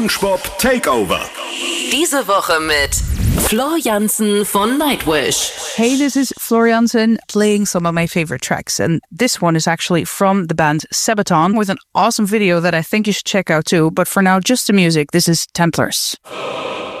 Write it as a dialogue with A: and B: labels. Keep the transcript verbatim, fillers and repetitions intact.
A: SpongeBob Takeover.
B: Diese Woche mit Floor Jansen von Nightwish.
C: Hey, this is Floor Jansen playing some of my favorite tracks, and this one is actually from the band Sabaton with an awesome video that I think you should check out too. But for now, just the music. This is Templars.